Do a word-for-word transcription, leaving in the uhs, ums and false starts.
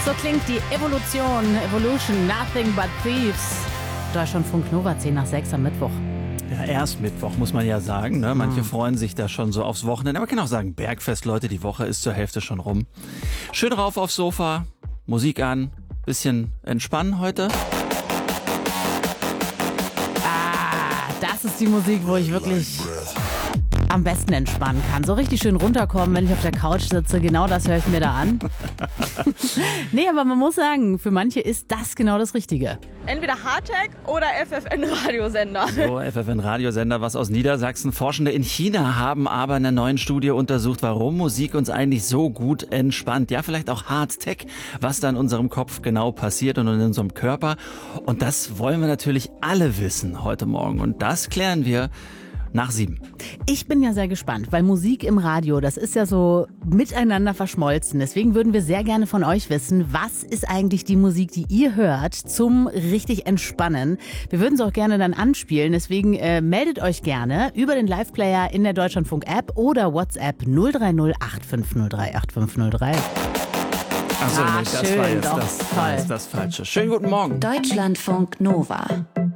So klingt die Evolution, Evolution, Nothing but Thieves. Deutschlandfunk Nova, zehn nach sechs am Mittwoch. Ja, erst Mittwoch, muss man ja sagen. Ne? Manche freuen sich da schon so aufs Wochenende. Aber man kann auch sagen, Bergfest, Leute, die Woche ist zur Hälfte schon rum. Schön rauf aufs Sofa, Musik an, bisschen entspannen heute. Ah, das ist die Musik, wo ich wirklich am besten entspannen kann. So richtig schön runterkommen, wenn ich auf der Couch sitze. Genau das höre ich mir da an. Nee, aber man muss sagen, für manche ist das genau das Richtige. Entweder Hardtech oder F F N-Radiosender. So, F F N-Radiosender, was aus Niedersachsen. Forschende in China haben aber in einer neuen Studie untersucht, warum Musik uns eigentlich so gut entspannt. Ja, vielleicht auch Hardtech, was da in unserem Kopf genau passiert und in unserem Körper. Und das wollen wir natürlich alle wissen heute Morgen. Und das klären wir nach sieben. Ich bin ja sehr gespannt, weil Musik im Radio, das ist ja so miteinander verschmolzen. Deswegen würden wir sehr gerne von euch wissen, was ist eigentlich die Musik, die ihr hört zum richtig Entspannen. Wir würden es auch gerne dann anspielen, deswegen äh, meldet euch gerne über den Live-Player in der Deutschlandfunk-App oder WhatsApp null drei null acht fünf null drei acht fünf null drei. Achso, Ah, nicht, das schön, war jetzt doch, das, toll. das, das Falsche. Schönen guten Morgen. Deutschlandfunk Nova.